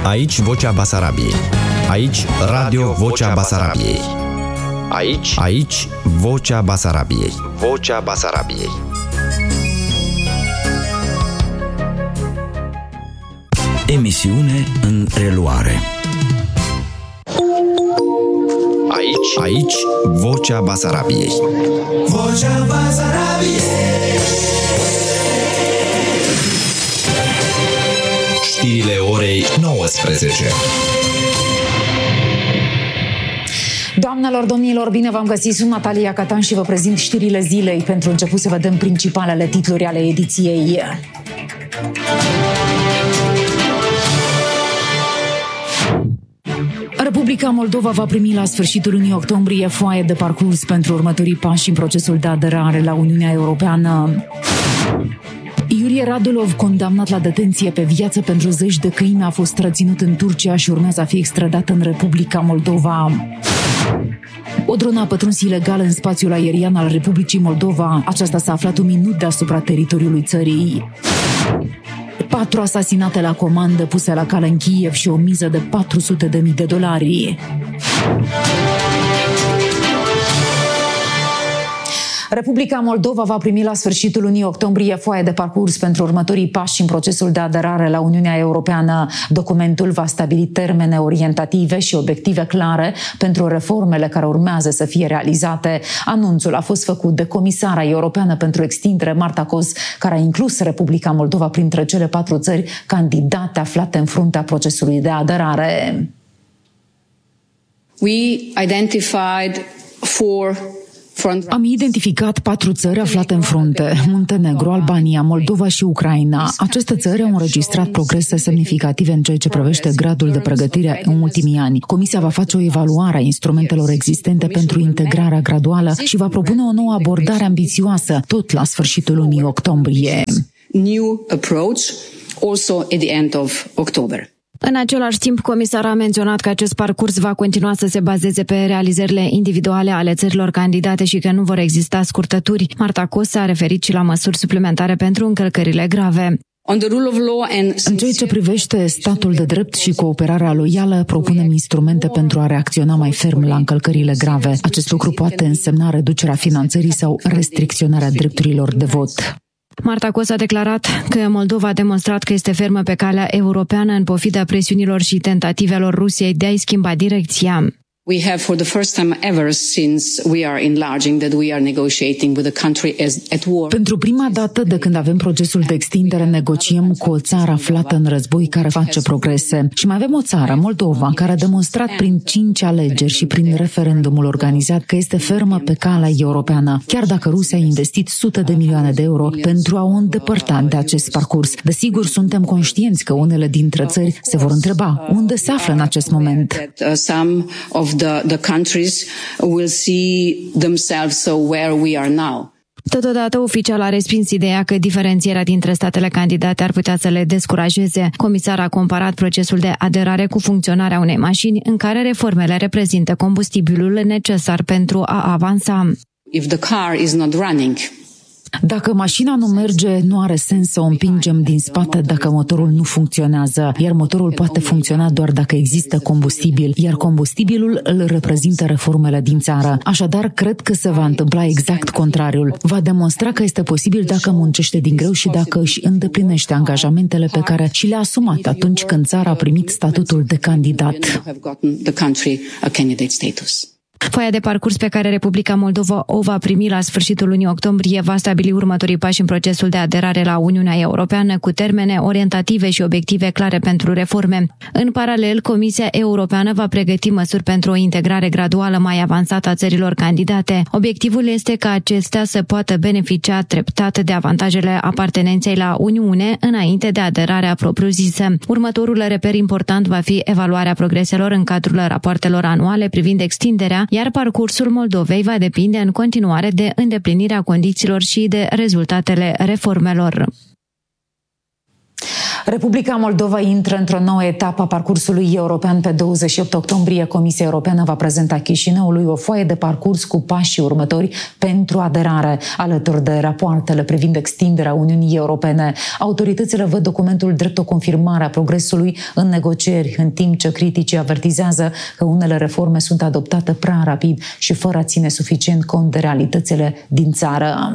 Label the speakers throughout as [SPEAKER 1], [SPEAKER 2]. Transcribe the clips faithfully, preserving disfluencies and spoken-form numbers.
[SPEAKER 1] Aici Vocea Basarabiei. Aici Radio Vocea Basarabiei. Aici, aici Vocea Basarabiei. Vocea Basarabiei.
[SPEAKER 2] Emisiune în reluare.
[SPEAKER 1] Aici, aici Vocea Basarabiei.
[SPEAKER 3] Vocea Basarabiei.
[SPEAKER 1] Știrile orei nouăsprezece.
[SPEAKER 4] Doamnelor, domnilor, bine v-am găsit, sunt Natalia Catan și vă prezint știrile zilei. Pentru început să vedem principalele titluri ale ediției. Republica Moldova va primi la sfârșitul lunii octombrie foaie de parcurs pentru următorii pași în procesul de aderare la Uniunea Europeană. Iurie Radulov, condamnat la detenție pe viață pentru zeci de crime, a fost reținut în Turcia și urmează a fi extradat în Republica Moldova. O dronă a pătruns ilegal în spațiul aerian al Republicii Moldova. Aceasta s-a aflat un minut deasupra teritoriului țării. Patru asasinate la comandă puse la cale în Kiev și o miză de patru sute de mii de dolari. Republica Moldova va primi la sfârșitul lunii octombrie foaie de parcurs pentru următorii pași în procesul de aderare la Uniunea Europeană. Documentul va stabili termene orientative și obiective clare pentru reformele care urmează să fie realizate. Anunțul a fost făcut de comisara europeană pentru extindere, Marta Kos, care a inclus Republica Moldova printre cele patru țări candidate aflate în fruntea procesului de aderare.
[SPEAKER 5] We identified four
[SPEAKER 4] Am identificat patru țări aflate în frunte: Muntenegru, Albania, Moldova și Ucraina. Aceste țări au înregistrat progrese semnificative în ceea ce privește gradul de pregătire în ultimii ani. Comisia va face o evaluare a instrumentelor existente pentru integrarea graduală și va propune o nouă abordare ambițioasă, tot la sfârșitul lunii octombrie.
[SPEAKER 5] New approach also at the end of October.
[SPEAKER 6] În același timp, comisara a menționat că acest parcurs va continua să se bazeze pe realizările individuale ale țărilor candidate și că nu vor exista scurtături. Marta Kos s-a referit și la măsuri suplimentare pentru încălcările grave.
[SPEAKER 4] În ceea ce privește statul de drept și cooperarea loială, propunem instrumente pentru a reacționa mai ferm la încălcările grave. Acest lucru poate însemna reducerea finanțării sau restricționarea drepturilor de vot.
[SPEAKER 6] Marta Kos a declarat că Moldova a demonstrat că este fermă pe calea europeană în pofida presiunilor și tentativelor Rusiei de a-i schimba direcția.
[SPEAKER 5] We have for the first time ever since we are enlarging that we are negotiating with a country as at war.
[SPEAKER 4] Pentru prima dată de când avem procesul de extindere, negociem cu o țară aflată în război care face progrese. Și mai avem o țară, Moldova, care a demonstrat prin cinci alegeri și prin referendumul organizat că este fermă pe calea europeană, chiar dacă Rusia a investit sute de milioane de euro pentru a o îndepărta de acest parcurs. Desigur, suntem conștienți că unele dintre țări se vor întreba unde se află în acest moment.
[SPEAKER 5] Some of The, the countries will see themselves, so where we are now.
[SPEAKER 6] Totodată, oficial a respins ideea că diferențierea dintre statele candidate ar putea să le descurajeze. Comisara a comparat procesul de aderare cu funcționarea unei mașini în care reformele reprezintă combustibilul necesar pentru a avansa.
[SPEAKER 5] If the car is not running,
[SPEAKER 4] Dacă mașina nu merge, nu are sens să o împingem din spate dacă motorul nu funcționează, iar motorul poate funcționa doar dacă există combustibil, iar combustibilul îl reprezintă reformele din țară. Așadar, cred că se va întâmpla exact contrariul. Va demonstra că este posibil dacă muncește din greu și dacă își îndeplinește angajamentele pe care și le-a asumat atunci când țara a primit statutul de candidat.
[SPEAKER 6] Foaia de parcurs pe care Republica Moldova o va primi la sfârșitul lunii octombrie va stabili următorii pași în procesul de aderare la Uniunea Europeană cu termene orientative și obiective clare pentru reforme. În paralel, Comisia Europeană va pregăti măsuri pentru o integrare graduală mai avansată a țărilor candidate. Obiectivul este ca acestea să poată beneficia treptat de avantajele apartenenței la Uniune înainte de aderarea propriu-zisă. Următorul reper important va fi evaluarea progreselor în cadrul rapoartelor anuale privind extinderea, iar parcursul Moldovei va depinde în continuare de îndeplinirea condițiilor și de rezultatele reformelor.
[SPEAKER 4] Republica Moldova intră într-o nouă etapă a parcursului european. Pe douăzeci și opt octombrie, Comisia Europeană va prezenta Chișinăului o foaie de parcurs cu pașii următori pentru aderare. Alături de rapoartele privind extinderea Uniunii Europene, autoritățile văd documentul drept o confirmare a progresului în negocieri, în timp ce criticii avertizează că unele reforme sunt adoptate prea rapid și fără a ține suficient cont de realitățile din țară.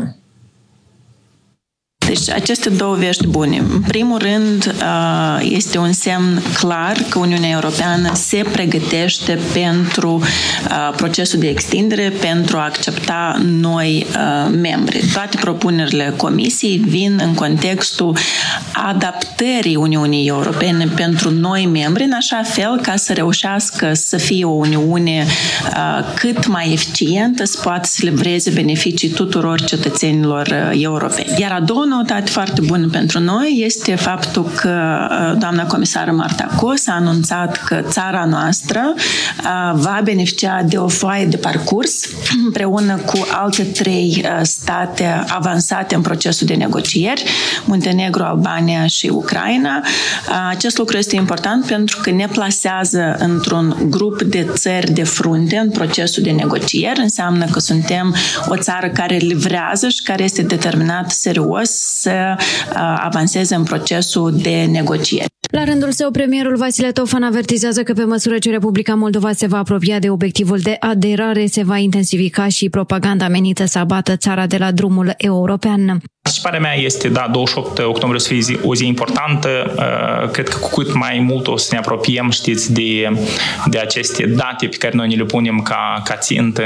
[SPEAKER 7] Deci aceste două vești bune. În primul rând, este un semn clar că Uniunea Europeană se pregătește pentru procesul de extindere, pentru a accepta noi membri. Toate propunerile Comisiei vin în contextul adaptării Uniunii Europene pentru noi membri, în așa fel ca să reușească să fie o Uniune cât mai eficientă, să poată să livreze beneficii tuturor cetățenilor europeni. Iar a doua noutate foarte bună pentru noi este faptul că doamna comisară Marta Kos a anunțat că țara noastră va beneficia de o foaie de parcurs împreună cu alte trei state avansate în procesul de negocieri, Muntenegru, Albania și Ucraina. Acest lucru este important pentru că ne plasează într-un grup de țări de frunte în procesul de negocieri. Înseamnă că suntem o țară care livrează și care este determinat serios să avanseze în procesul de negocieri.
[SPEAKER 6] La rândul său, premierul Vasile Tofan avertizează că pe măsură ce Republica Moldova se va apropia de obiectivul de aderare, se va intensifica și propaganda menită să abată țara de la drumul european.
[SPEAKER 8] Participarea mea este, da, douăzeci și opt octombrie o să fie zi, o zi importantă. Cred că cu cât mai mult o să ne apropiem, știți, de, de aceste date pe care noi ne le punem ca, ca țintă,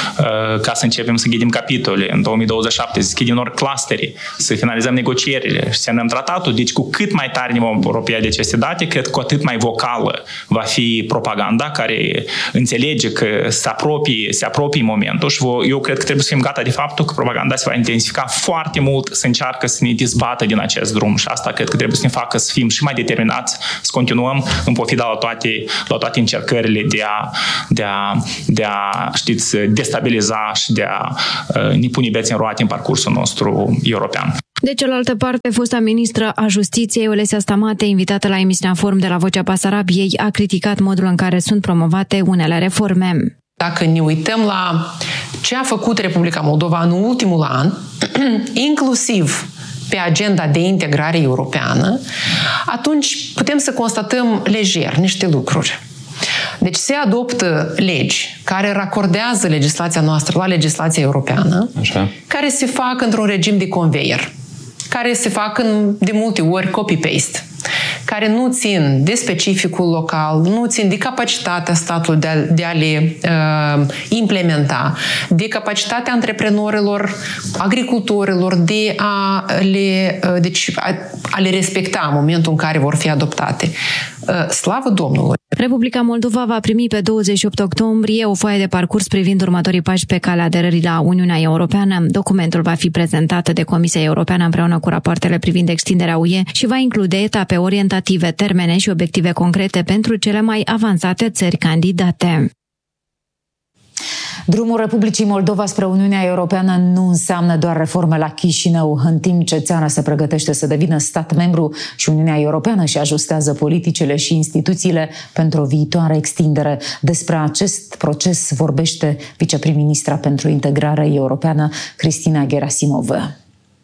[SPEAKER 8] ca să începem să ghidim capitole. În două mii douăzeci și șapte să deschidem nori clustere, să finalizăm negocierile și să semnăm tratatul. Deci cu cât mai tare ne vom apropia de aceste date, cred că cu atât mai vocală va fi propaganda care înțelege că se apropie, se apropie momentul și eu cred că trebuie să fim gata de faptul că propaganda se va intensifica foarte mult, să încearcă să ne dezbată din acest drum și asta cred că trebuie să ne facă să fim și mai determinați, să continuăm în pofida la toate, la toate încercările de a, de a, de a știți, destabiliza și de a uh, ne pune bețe în roate în parcursul nostru european.
[SPEAKER 6] De cealaltă parte, fosta ministră a Justiției, Olesia Stamate, invitată la emisiunea Forum de la Vocea Basarabiei, a criticat modul în care sunt promovate unele reforme.
[SPEAKER 9] Dacă ne uităm la ce a făcut Republica Moldova în ultimul an, inclusiv pe agenda de integrare europeană, atunci putem să constatăm lejer niște lucruri. Deci se adoptă legi care racordează legislația noastră la legislația europeană, așa, care se fac într-un regim de conveier, care se fac în, de multe ori copy-paste, care nu țin de specificul local, nu țin de capacitatea statului de a, de a le uh, implementa, de capacitatea antreprenorilor, agricultorilor de a le, uh, deci, a, a le respecta în momentul în care vor fi adoptate. Uh, slavă Domnului!
[SPEAKER 6] Republica Moldova va primi pe douăzeci și opt octombrie o foaie de parcurs privind următorii pași pe calea aderării la Uniunea Europeană. Documentul va fi prezentat de Comisia Europeană împreună cu rapoartele privind extinderea U E și va include etape orientative, termene și obiective concrete pentru cele mai avansate țări candidate.
[SPEAKER 4] Drumul Republicii Moldova spre Uniunea Europeană nu înseamnă doar reforme la Chișinău. În timp ce țara se pregătește să devină stat membru și Uniunea Europeană și ajustează politicile și instituțiile pentru o viitoare extindere. Despre acest proces vorbește viceprim-ministra pentru integrare europeană, Cristina Gerasimova.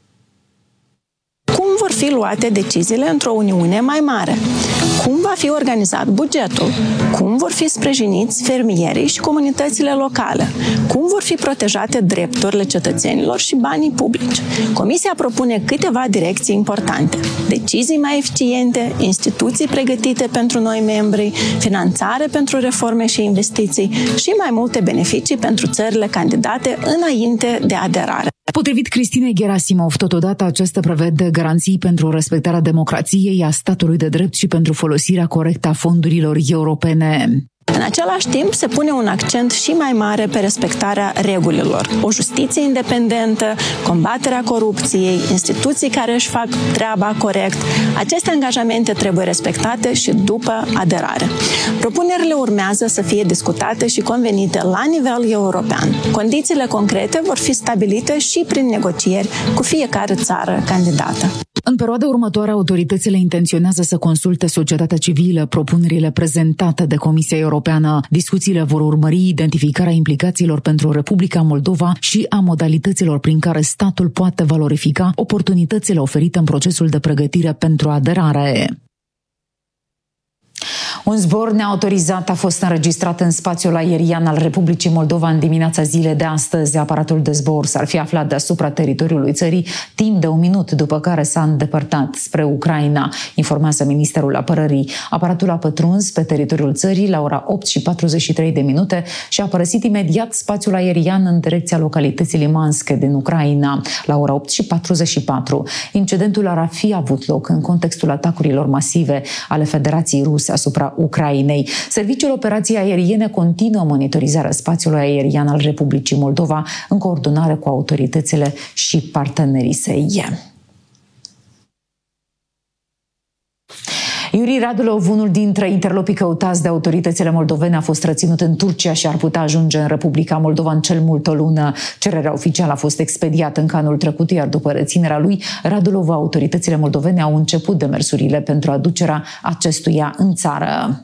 [SPEAKER 10] Cum vor fi luate deciziile într-o Uniune mai mare? Cum va fi organizat bugetul? Cum vor fi sprijiniți fermierii și comunitățile locale? Cum vor fi protejate drepturile cetățenilor și banii publici? Comisia propune câteva direcții importante. Decizii mai eficiente, instituții pregătite pentru noi membri, finanțare pentru reforme și investiții și mai multe beneficii pentru țările candidate înainte de aderare.
[SPEAKER 4] Potrivit Cristinei Gerasimov, totodată acesta prevede garanții pentru respectarea democrației, a statului de drept și pentru folosirea corectă a fondurilor europene.
[SPEAKER 10] În același timp, se pune un accent și mai mare pe respectarea regulilor. O justiție independentă, combaterea corupției, instituții care își fac treaba corect. Aceste angajamente trebuie respectate și după aderare. Propunerile urmează să fie discutate și convenite la nivel european. Condițiile concrete vor fi stabilite și prin negocieri cu fiecare țară candidată.
[SPEAKER 4] În perioada următoare, autoritățile intenționează să consulte societatea civilă propunerile prezentate de Comisia Europeană. Discuțiile vor urmări identificarea implicațiilor pentru Republica Moldova și a modalităților prin care statul poate valorifica oportunitățile oferite în procesul de pregătire pentru aderare. Un zbor neautorizat a fost înregistrat în spațiul aerian al Republicii Moldova în dimineața zilei de astăzi. Aparatul de zbor s-ar fi aflat deasupra teritoriului țării timp de un minut, după care s-a îndepărtat spre Ucraina, informează Ministerul Apărării. Aparatul a pătruns pe teritoriul țării la ora opt și patruzeci și trei de minute și a părăsit imediat spațiul aerian în direcția localității Limanske din Ucraina, la ora opt și patruzeci și patru. Incidentul ar fi avut loc în contextul atacurilor masive ale Federației Ruse asupra Ucrainei. Serviciul Operației Aeriene continuă monitorizarea spațiului aerian al Republicii Moldova în coordonare cu autoritățile și partenerii săi. Iuri Radulov, unul dintre interlopii căutați de autoritățile moldovene, a fost reținut în Turcia și ar putea ajunge în Republica Moldova în cel mult o lună. Cererea oficială a fost expediată încă anul trecut, iar după reținerea lui, Radulov, autoritățile moldovene au început demersurile pentru aducerea acestuia în țară.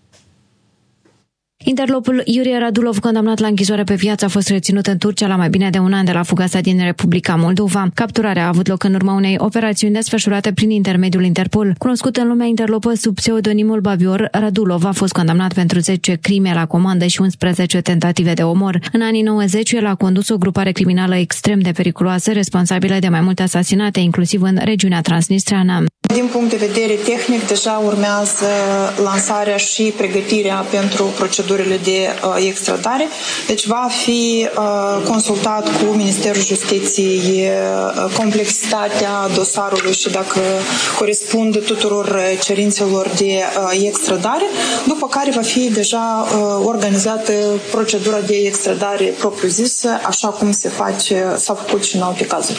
[SPEAKER 6] Interlopul Iurie Radulov, condamnat la închisoare pe viață, a fost reținut în Turcia la mai bine de un an de la fuga sa din Republica Moldova. Capturarea a avut loc în urma unei operațiuni desfășurate prin intermediul Interpol. Cunoscut în lumea interlopă sub pseudonimul Babior, Radulov a fost condamnat pentru zece crime la comandă și unsprezece tentative de omor. În anii nouăzeci, el a condus o grupare criminală extrem de periculoasă, responsabilă de mai multe asasinate, inclusiv în regiunea transnistreană.
[SPEAKER 11] Din punct de vedere tehnic, deja urmează lansarea și pregătirea pentru procedurile de uh, extradare. Deci va fi uh, consultat cu Ministerul Justiției uh, complexitatea dosarului și dacă corespunde tuturor cerințelor de uh, extradare, după care va fi deja uh, organizată procedura de extradare propriu-zisă, așa cum se face, s-a făcut și în alte cazuri.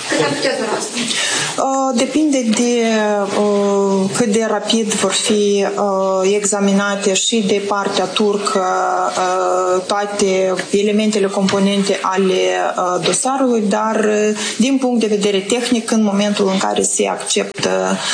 [SPEAKER 11] Uh, depinde de cât de rapid vor fi uh, examinate și de partea turcă uh, toate elementele componente ale uh, dosarului, dar uh, din punct de vedere tehnic, în momentul în care se acceptă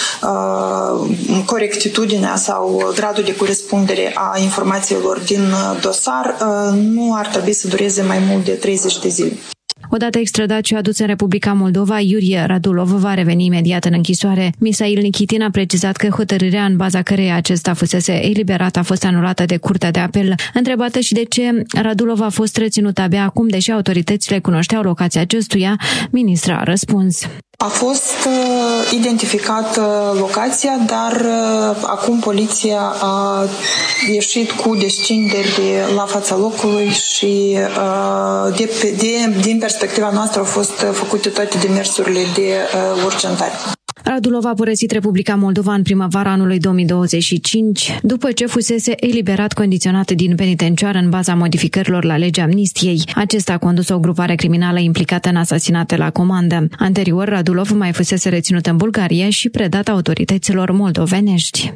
[SPEAKER 11] uh, corectitudinea sau gradul de corespundere a informațiilor din dosar, uh, nu ar trebui să dureze mai mult de treizeci de zile.
[SPEAKER 6] Odată extradat și adus în Republica Moldova, Iurie Radulov va reveni imediat în închisoare. Misail Nikitin a precizat că hotărârea în baza căreia acesta fusese eliberat a fost anulată de Curtea de Apel. Întrebată și de ce Radulov a fost reținut abia acum, deși autoritățile cunoșteau locația acestuia, ministra a răspuns.
[SPEAKER 11] A fost uh, identificată locația, dar uh, acum poliția a ieșit cu descinderi la fața locului și uh, de, de, din perspectiva noastră au fost făcute toate demersurile de uh, urgentare.
[SPEAKER 6] Radulov a părăsit Republica Moldova în primăvara anului două mii douăzeci și cinci, după ce fusese eliberat condiționat din penitenciară în baza modificărilor la legea amnistiei. Acesta a condus o grupare criminală implicată în asasinate la comandă. Anterior, Radulov mai fusese reținut în Bulgaria și predat autorităților moldovenești.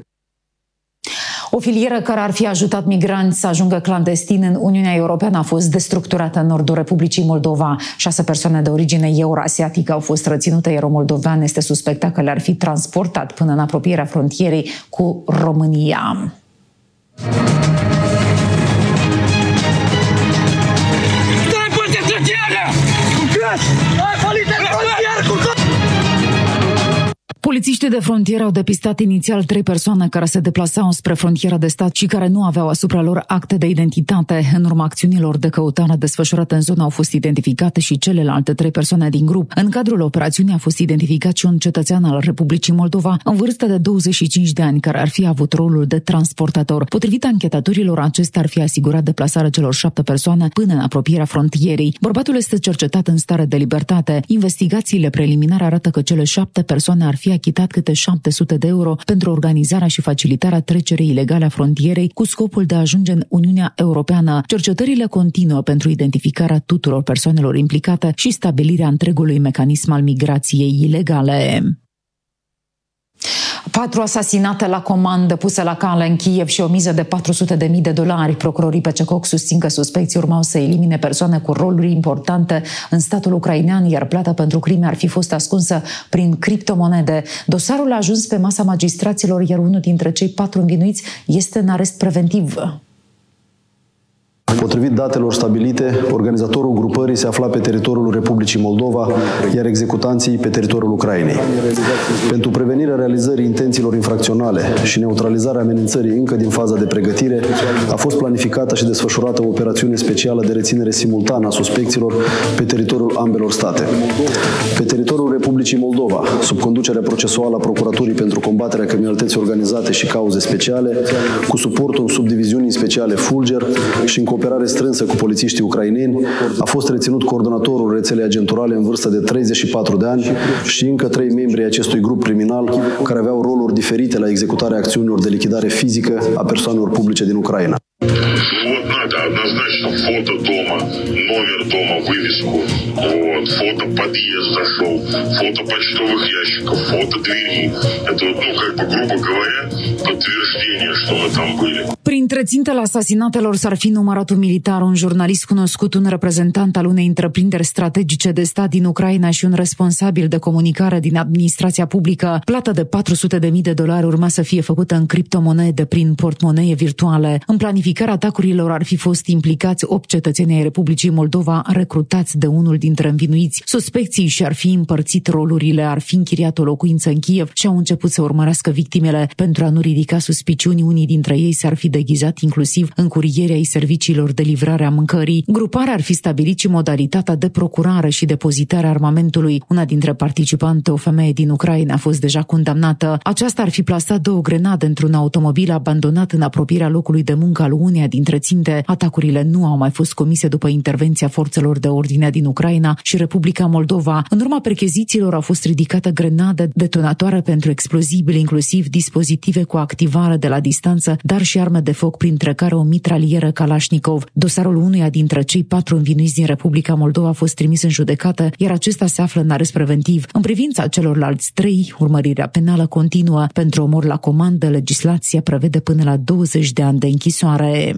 [SPEAKER 4] O filieră care ar fi ajutat migranți să ajungă clandestin în Uniunea Europeană a fost destructurată în nordul Republicii Moldova. Șase persoane de origine euroasiatică au fost reținute, iar un moldovean este suspectat că le-ar fi transportat până în apropierea frontierei cu România. Polițiștii de frontieră au depistat inițial trei persoane care se deplasau spre frontiera de stat și care nu aveau asupra lor acte de identitate. În urma acțiunilor de căutare desfășurate în zonă au fost identificate și celelalte trei persoane din grup. În cadrul operațiunii a fost identificat și un cetățean al Republicii Moldova în vârstă de douăzeci și cinci de ani care ar fi avut rolul de transportator. Potrivit anchetatorilor, acesta ar fi asigurat deplasarea celor șapte persoane până în apropierea frontierei. Bărbatul este cercetat în stare de libertate. Investigațiile preliminare arată că cele șapte persoane ar fi achitat câte șapte sute de euro pentru organizarea și facilitarea trecerii ilegale a frontierei cu scopul de a ajunge în Uniunea Europeană. Cercetările continuă pentru identificarea tuturor persoanelor implicate și stabilirea întregului mecanism al migrației ilegale. Patru asasinate la comandă puse la cale în Kiev și o miză de patru sute de mii de dolari. Procurorii P C C O C susțin că suspecții urmau să elimine persoane cu roluri importante în statul ucrainean, iar plata pentru crime ar fi fost ascunsă prin criptomonede. Dosarul a ajuns pe masa magistraților, iar unul dintre cei patru învinuiți este în arest preventiv.
[SPEAKER 12] Potrivit datelor stabilite, organizatorul grupării se afla pe teritoriul Republicii Moldova, iar executanții pe teritoriul Ucrainei. Pentru prevenirea realizării intențiilor infracționale și neutralizarea amenințării încă din faza de pregătire, a fost planificată și desfășurată o operațiune specială de reținere simultană a suspecților pe teritoriul ambelor state. Pe teritoriul Republicii Moldova, sub conducerea procesuală a Procuraturii pentru combaterea criminalității organizate și cauze speciale, cu suportul subdiviziunii speciale Fulger și în cooperare strânsă cu polițiștii ucraineni, a fost reținut coordonatorul rețelei agenturale în vârstă de treizeci și patru de ani și încă trei membri ai acestui grup criminal care aveau roluri diferite la executarea acțiunilor de lichidare fizică a persoanelor publice din Ucraina.
[SPEAKER 13] Вот надо однозначно фото дома, номер дома, вывеску, вот, фото подъезд зашел, фото почтовых ящиков, фото двери. Это, ну, как бы, грубо говоря, подтверждение, что мы там были.
[SPEAKER 4] Printre țintele asasinatelor s-ar fi numărat un militar, un jurnalist cunoscut, un reprezentant al unei întreprinderi strategice de stat din Ucraina și un responsabil de comunicare din administrația publică. Plata de patru sute de mii de dolari urma să fie făcută în criptomonede prin portmonee virtuale. În planificarea atacurilor ar fi fost implicați opt cetățeni ai Republicii Moldova recrutați de unul dintre învinuiți. Suspecții și-ar fi împărțit rolurile, ar fi închiriat o locuință în Kiev și au început să urmărească victimele. Pentru a nu ridica suspiciuni, unii dintre ei s-ar fi deghizat inclusiv în curierii ai serviciilor de livrare a mâncării. Gruparea ar fi stabilit și modalitatea de procurare și depozitare a armamentului. Una dintre participante, o femeie din Ucraina, a fost deja condamnată. Aceasta ar fi plasat două grenade într-un automobil abandonat în apropierea locului de muncă al uneia dintre ținte. Atacurile nu au mai fost comise după intervenția forțelor de ordine din Ucraina și Republica Moldova. În urma perchezițiilor au fost ridicate grenade detonatoare pentru explozibili, inclusiv dispozitive cu activare de la distanță, dar și arme de foc, printre care o mitralieră Kalashnikov. Dosarul unuia dintre cei patru învinuiți din Republica Moldova a fost trimis în judecată, iar acesta se află în arest preventiv. În privința celorlalți trei, urmărirea penală continuă. Pentru omor la comandă, legislația prevede până la douăzeci de ani de închisoare.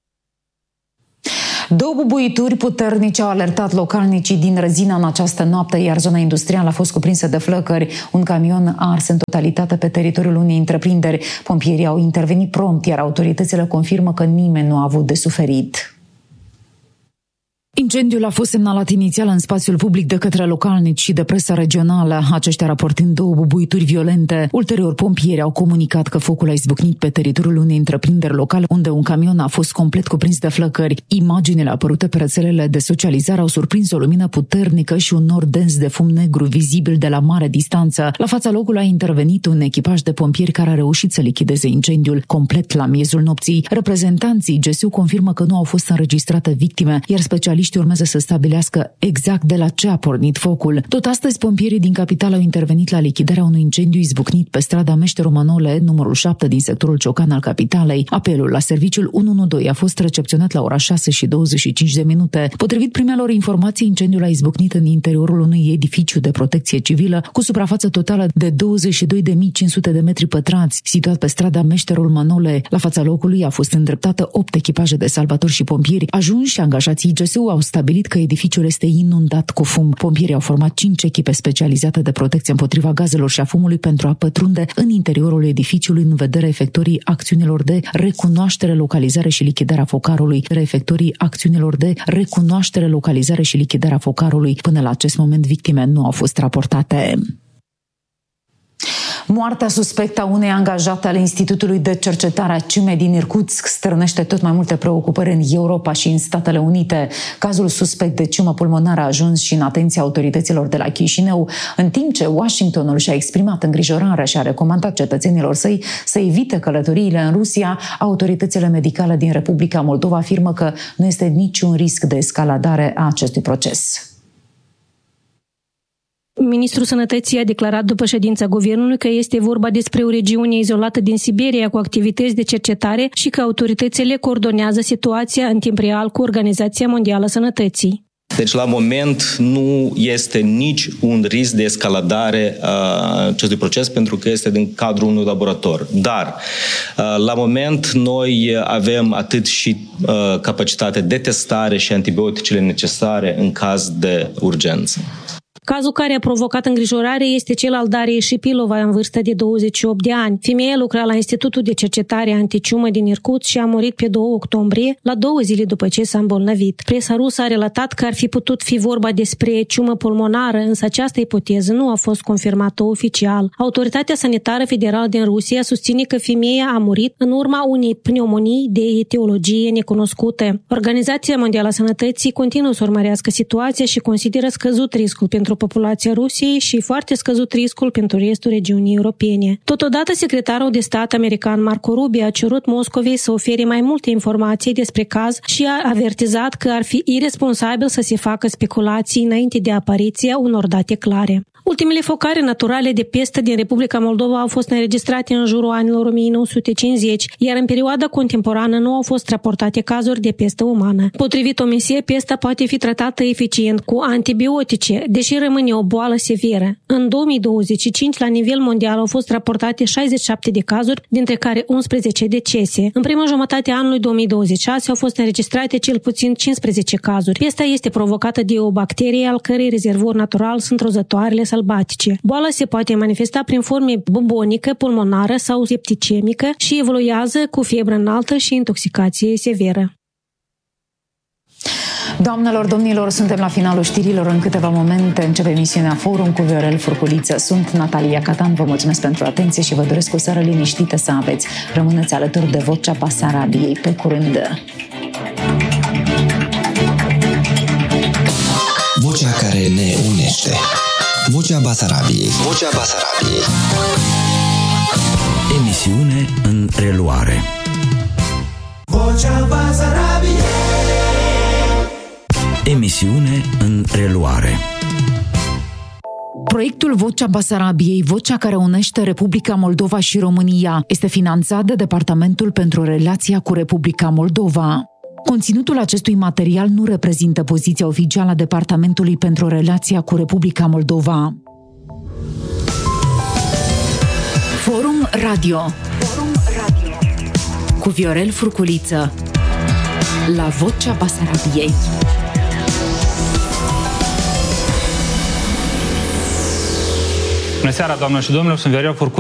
[SPEAKER 4] Două bubuituri puternice au alertat localnicii din Răzina în această noapte, iar zona industrială a fost cuprinsă de flăcări. Un camion a ars în totalitate pe teritoriul unei întreprinderi. Pompierii au intervenit prompt, iar autoritățile confirmă că nimeni nu a avut de suferit. Incendiul a fost semnalat inițial în spațiul public de către localnici și de presa regională, aceștia raportând două bubuituri violente. Ulterior, pompierii au comunicat că focul a izbucnit pe teritoriul unei întreprinderi locale, unde un camion a fost complet cuprins de flăcări. Imaginile apărute pe rețelele de socializare au surprins o lumină puternică și un nor dens de fum negru vizibil de la mare distanță. La fața locului a intervenit un echipaj de pompieri care a reușit să lichideze incendiul complet la miezul nopții. Reprezentanții G S U confirmă că nu au fost înregistrate victime, iar specialiștii urmează să stabilească exact de la ce a pornit focul. Tot astăzi, pompierii din capitală au intervenit la lichidarea unui incendiu izbucnit pe strada Meșteru Manole, numărul șapte din sectorul Ciocan al capitalei. Apelul la serviciul unu unu doi a fost recepționat la ora șase și douăzeci și cinci de minute. Potrivit primelor informații, incendiul a izbucnit în interiorul unui edificiu de protecție civilă cu suprafață totală de douăzeci și două de mii cinci sute de metri pătrați, situat pe strada Meșterul Manole. La fața locului a fost îndreptată opt echipaje de salvatori și pompieri. Ajunși și angajații G S U au stabilit că edificiul este inundat cu fum. Pompierii au format cinci echipe specializate de protecție împotriva gazelor și a fumului pentru a pătrunde în interiorul edificiului în vederea efectuării acțiunilor de recunoaștere, localizare și lichidarea focarului. Reefectuării acțiunilor de recunoaștere, localizare și lichidarea focarului. Până la acest moment, victime nu au fost raportate. Moartea suspectă a unei angajate ale Institutului de Cercetare a C I M E din Irkutsk stârnește tot mai multe preocupări în Europa și în Statele Unite. Cazul suspect de ciumă pulmonară a ajuns și în atenția autorităților de la Chișinău, în timp ce Washingtonul și-a exprimat îngrijorarea și a recomandat cetățenilor săi să evite călătoriile în Rusia. Autoritățile medicale din Republica Moldova afirmă că nu este niciun risc de escaladare a acestui proces.
[SPEAKER 14] Ministrul Sănătății a declarat după ședința guvernului că este vorba despre o regiune izolată din Siberia cu activități de cercetare și că autoritățile coordonează situația în timp real cu Organizația Mondială a Sănătății.
[SPEAKER 15] Deci, la moment, nu este nici un risc de escaladare a acestui proces, pentru că este din cadrul unui laborator. Dar, la moment, noi avem atât și capacitate de testare și antibioticele necesare în caz de urgență.
[SPEAKER 14] Cazul care a provocat îngrijorare este cel al Dariei Shipilova, în vârstă de douăzeci și opt de ani. Femeia lucra la Institutul de Cercetare Anticiumă din Irkutsk și a murit pe doi octombrie, la două zile după ce s-a îmbolnăvit. Presa rusă a relatat că ar fi putut fi vorba despre ciumă pulmonară, însă această ipoteză nu a fost confirmată oficial. Autoritatea sanitară federală din Rusia susține că femeia a murit în urma unei pneumonii de etiologie necunoscută. Organizația Mondială a Sănătății continuă să urmărească situația și consideră scăzut riscul pentru populația Rusiei și foarte scăzut riscul pentru restul regiunii europene. Totodată, secretarul de stat american Marco Rubio a cerut Moscovei să ofere mai multe informații despre caz și a avertizat că ar fi iresponsabil să se facă speculații înainte de apariția unor date clare. Ultimele focare naturale de pestă din Republica Moldova au fost înregistrate în jurul anilor o mie nouă sute cincizeci, iar în perioada contemporană nu au fost raportate cazuri de pestă umană. Potrivit O M S, pesta poate fi tratată eficient cu antibiotice, deși rămâne o boală severă. În două mii douăzeci și cinci, la nivel mondial, au fost raportate șaizeci și șapte de cazuri, dintre care unsprezece decese. În prima jumătate a anului două mii douăzeci și șase au fost înregistrate cel puțin cincisprezece cazuri. Pesta este provocată de o bacterie al cărei rezervor natural sunt rozătoarele sălbatice. Boala se poate manifesta prin forme bubonică, pulmonară sau septicemică și evoluează cu febră înaltă și intoxicație severă.
[SPEAKER 4] Doamnelor, domnilor, suntem la finalul știrilor. În câteva momente începe emisiunea Forum cu Viorel Furculiță. Sunt Natalia Catan, vă mulțumesc pentru atenție și vă doresc o seară liniștită să aveți. Rămâneți alături de Vocea Basarabiei. Pe curând!
[SPEAKER 1] Vocea care ne unește. Vocea Basarabiei. Vocea Basarabiei.
[SPEAKER 2] Emisiune în reluare.
[SPEAKER 3] Vocea Basarabiei.
[SPEAKER 2] Emisiune în reluare.
[SPEAKER 4] Proiectul Vocea Basarabiei, vocea care unește Republica Moldova și România, este finanțat de Departamentul pentru Relația cu Republica Moldova. Conținutul acestui material nu reprezintă poziția oficială a Departamentului pentru Relația cu Republica Moldova. Forum Radio. Forum Radio. Cu Viorel Furculiță. La Vocea Basarabiei.
[SPEAKER 16] Bună seara, doamnelor și domnilor, sunt Viorel Furculiță.